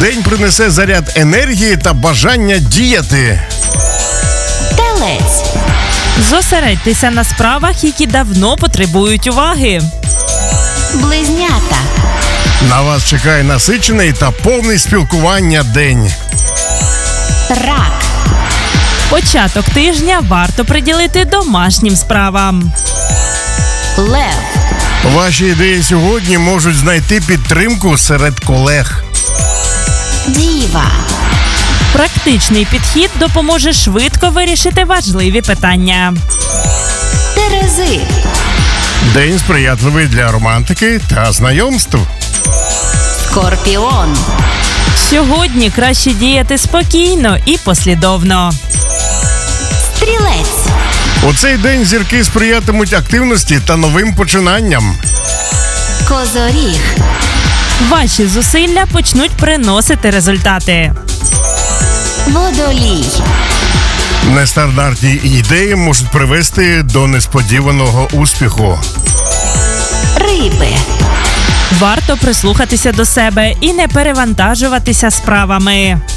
день принесе заряд енергії та бажання діяти. Телець. Зосередьтеся на справах, які давно потребують уваги. Близнята. На вас чекає насичений та повний спілкування день. Рак. Початок тижня варто приділити домашнім справам. Лев. Ваші ідеї сьогодні можуть знайти підтримку серед колег. Діва. Практичний підхід допоможе швидко вирішити важливі питання. Терези. День сприятливий для романтики та знайомств. Скорпіон. Сьогодні краще діяти спокійно і послідовно. Стрілець. У цей день зірки сприятимуть активності та новим починанням. Козоріг. Ваші зусилля почнуть приносити результати. Водолій. Нестандартні ідеї можуть привести до несподіваного успіху. Риби. Варто прислухатися до себе і не перевантажуватися справами.